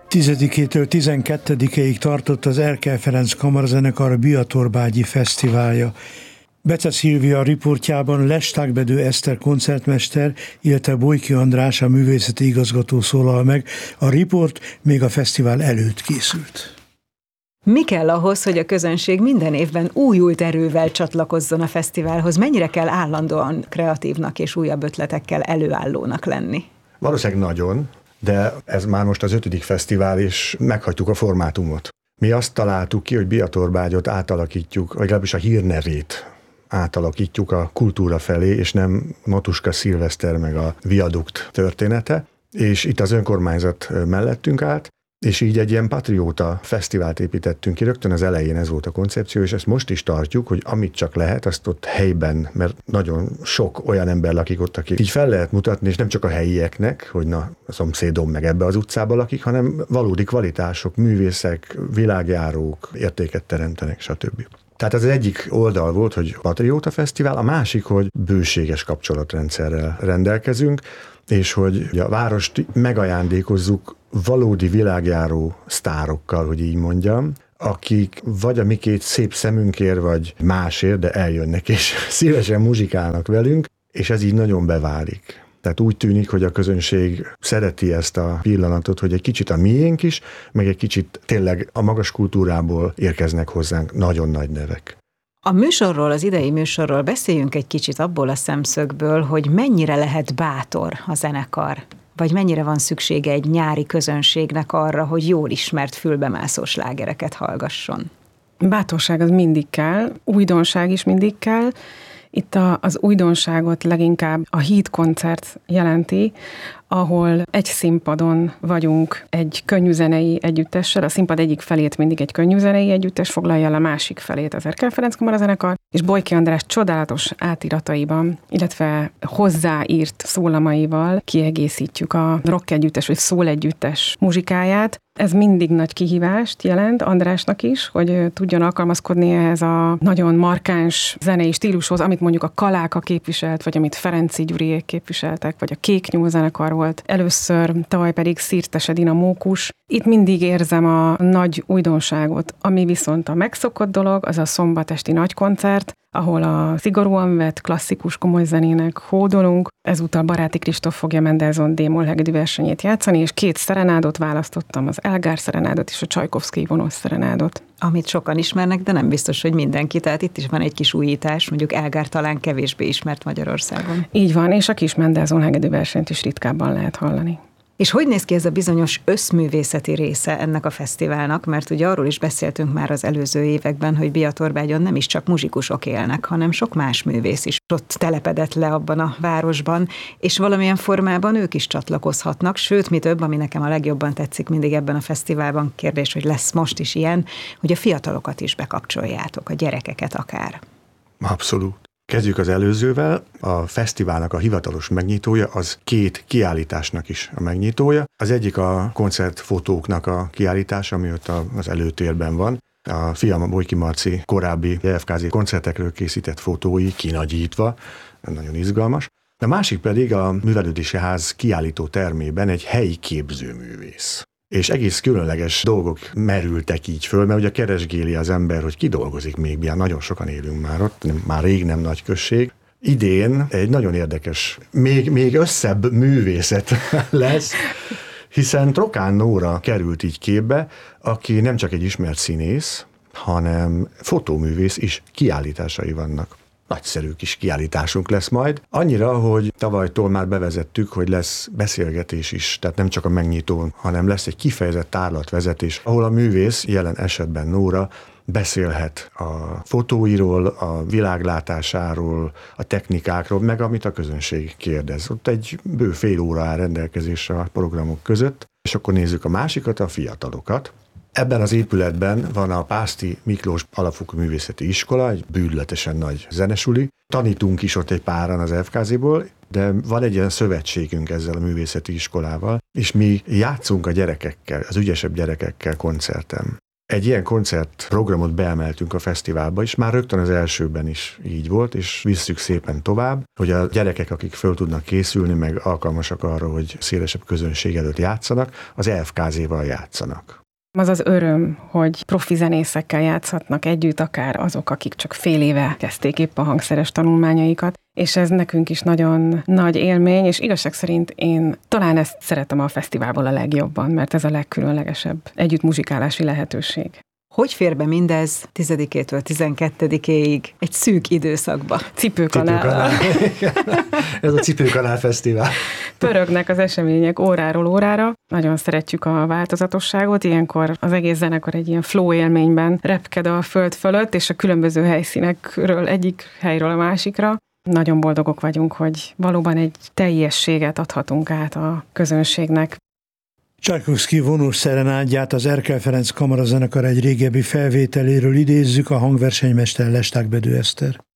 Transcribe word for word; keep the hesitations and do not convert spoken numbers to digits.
tizedikétől tizenkettedikéig tartott az Erkel Ferenc Kamarazenekar Biatorbágyi Fesztiválja. Bece Szilvia riportjában Lestágbedő Eszter koncertmester, illetve Bojki András a művészeti igazgató szólal meg. A riport még a fesztivál előtt készült. Mi kell ahhoz, hogy a közönség minden évben újult erővel csatlakozzon a fesztiválhoz? Mennyire kell állandóan kreatívnak és újabb ötletekkel előállónak lenni? Valószínűleg nagyon, de ez már most az ötödik fesztivál, és meghagytuk a formátumot. Mi azt találtuk ki, hogy Biatorbágyot átalakítjuk, vagy legalábbis a hírnevét átalakítjuk a kultúra felé, és nem Matuska Szilveszter meg a viadukt története, és itt az önkormányzat mellettünk állt, és így egy ilyen patrióta fesztivált építettünk ki, rögtön az elején ez volt a koncepció, és ezt most is tartjuk, hogy amit csak lehet, azt ott helyben, mert nagyon sok olyan ember lakik ott, aki így fel lehet mutatni, és nem csak a helyieknek, hogy na, a szomszédom meg ebbe az utcába lakik, hanem valódi kvalitások, művészek, világjárók, értéket teremtenek, stb. Tehát ez az egyik oldal volt, hogy patrióta fesztivál, a másik, hogy bőséges kapcsolatrendszerrel rendelkezünk, és hogy a várost megajándékozzuk valódi világjáró sztárokkal, hogy így mondjam, akik vagy a mi két szép szemünkért, vagy másért, de eljönnek, és szívesen muzsikálnak velünk, és ez így nagyon beválik. Tehát úgy tűnik, hogy a közönség szereti ezt a pillanatot, hogy egy kicsit a miénk is, meg egy kicsit tényleg a magas kultúrából érkeznek hozzánk nagyon nagy nevek. A műsorról, az idei műsorról beszéljünk egy kicsit abból a szemszögből, hogy mennyire lehet bátor a zenekar, vagy mennyire van szüksége egy nyári közönségnek arra, hogy jól ismert fülbemászó slágereket hallgasson. Bátorság az mindig kell, újdonság is mindig kell. Itt a, az újdonságot leginkább a Híd koncert jelenti, ahol egy színpadon vagyunk egy könnyűzenei együttessel, a színpad egyik felét mindig egy könnyűzenei együttes foglalja el, a másik felét az Erkel Ferenc Kamarazenekar, és Bojki András csodálatos átirataiban, illetve hozzáírt szólamaival kiegészítjük a rock együttes vagy szól együttes muzsikáját. Ez mindig nagy kihívást jelent Andrásnak is, hogy tudjon alkalmazkodni ehhez a nagyon markáns zenei stílushoz, amit mondjuk a Kaláka képviselt, vagy amit Ferenczy Gyuriék képviseltek, vagy a Kék Nyúl zenekar volt először, tavaly pedig Szirtes Edina Mókus. Itt mindig érzem a nagy újdonságot, ami viszont a megszokott dolog, az a szombatesti nagykoncert, ahol a szigorúan vett klasszikus komoly zenének hódolunk. Ezúttal Baráti Kristóf fogja Mendelssohn D-moll hegedű versenyét játszani, és két szerenádot választottam, az Elgár szerenádot és a Csajkovszkij vonos szerenádot. Amit sokan ismernek, de nem biztos, hogy mindenki, tehát itt is van egy kis újítás, mondjuk Elgár talán kevésbé ismert Magyarországon. Így van, és a kis Mendelssohn hegedű versenyt is ritkábban lehet hallani. És hogy néz ki ez a bizonyos összművészeti része ennek a fesztiválnak, mert ugye arról is beszéltünk már az előző években, hogy Biatorbágyon nem is csak muzsikusok élnek, hanem sok más művész is ott telepedett le abban a városban, és valamilyen formában ők is csatlakozhatnak, sőt, mi több, ami nekem a legjobban tetszik mindig ebben a fesztiválban, kérdés, hogy lesz most is ilyen, hogy a fiatalokat is bekapcsoljátok, a gyerekeket akár. Abszolút. Kezdjük az előzővel. A fesztiválnak a hivatalos megnyitója az két kiállításnak is a megnyitója. Az egyik a koncertfotóknak a kiállítása, ami ott az előtérben van. A fiam Bojki Marci korábbi é ef ká zé koncertekről készített fotói kinagyítva, nagyon izgalmas. A másik pedig a Művelődési Ház kiállító termében egy helyi képzőművész. És egész különleges dolgok merültek így föl, mert ugye keresgéli az ember, hogy ki dolgozik még, milyen nagyon sokan élünk már ott, nem, már rég nem nagy község. Idén egy nagyon érdekes, még, még összebb művészet lesz, hiszen Trokán Nóra került így képbe, aki nem csak egy ismert színész, hanem fotóművész is, kiállításai vannak. Nagyszerű kis kiállításunk lesz majd. Annyira, hogy tavalytól már bevezettük, hogy lesz beszélgetés is, tehát nem csak a megnyitón, hanem lesz egy kifejezett tárlatvezetés, ahol a művész, jelen esetben Nóra, beszélhet a fotóiról, a világlátásáról, a technikákról, meg amit a közönség kérdez. Ott egy bő fél óra áll rendelkezésre a programok között, és akkor nézzük a másikat, a fiatalokat. Ebben az épületben van a Pászti Miklós Alapfokú Művészeti Iskola, egy bűnletesen nagy zenesuli. Tanítunk is ott egy páran az é ef ká zé-ból, de van egy ilyen szövetségünk ezzel a művészeti iskolával, és mi játszunk a gyerekekkel, az ügyesebb gyerekekkel koncerten. Egy ilyen koncertprogramot beemeltünk a fesztiválba, és már rögtön az elsőben is így volt, és visszük szépen tovább, hogy a gyerekek, akik föl tudnak készülni, meg alkalmasak arra, hogy szélesebb közönség előtt játszanak, az é ef ká zé-val játszanak. Az az öröm, hogy profi zenészekkel játszhatnak együtt, akár azok, akik csak fél éve kezdték épp a hangszeres tanulmányaikat, és ez nekünk is nagyon nagy élmény, és igazság szerint én talán ezt szeretem a fesztiválból a legjobban, mert ez a legkülönlegesebb együttmuzsikálási lehetőség. Hogy fér be mindez tizedikétől tizenkettedikéig egy szűk időszakba? Cipőkanál. Ez a Cipőkanál Fesztivál. Pörögnek az események óráról órára. Nagyon szeretjük a változatosságot. Ilyenkor az egész zenekar egy ilyen flow élményben repked a föld fölött, és a különböző helyszínekről egyik helyről a másikra. Nagyon boldogok vagyunk, hogy valóban egy teljességet adhatunk át a közönségnek. Csajkovszky vonós szerenádját az Erkel Ferenc Kamarazenekar egy régebbi felvételéről idézzük, a hangversenymester Lesták Bedő Eszter.